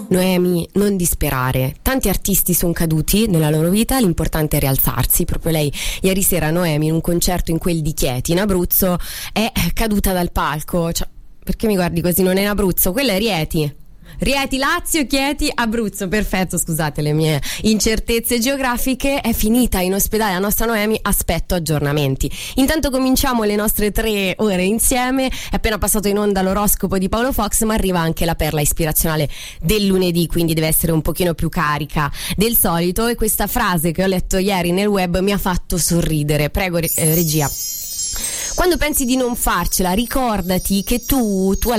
Noemi, non disperare. Tanti artisti sono caduti nella loro vita, l'importante è rialzarsi. Proprio lei, ieri sera, Noemi, in un concerto in quel di Chieti, in Abruzzo, è caduta dal palco. Cioè, perché mi guardi così? Non è in Abruzzo, quello è Rieti. Rieti, Lazio, Chieti, Abruzzo, perfetto, scusate le mie incertezze geografiche. È finita in ospedale la nostra Noemi, aspetto aggiornamenti. Intanto cominciamo le nostre 3 ore insieme. È appena passato in onda l'oroscopo di Paolo Fox, ma arriva anche la perla ispirazionale del lunedì, quindi deve essere un pochino più carica del solito. E questa frase che ho letto ieri nel web mi ha fatto sorridere. Prego, regia. Quando pensi di non farcela, ricordati che tu